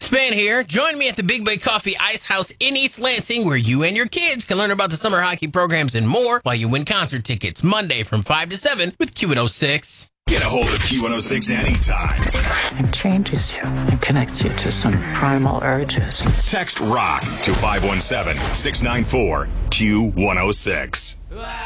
Span here. Join me at the Big Bay Coffee Ice House in East Lansing, where you and your kids can learn about the summer hockey programs and more while you win concert tickets Monday from 5 to 7 with Q106. Get a hold of Q106 anytime. It changes you. It connects you to some primal urges. Text ROCK to 517-694-Q106.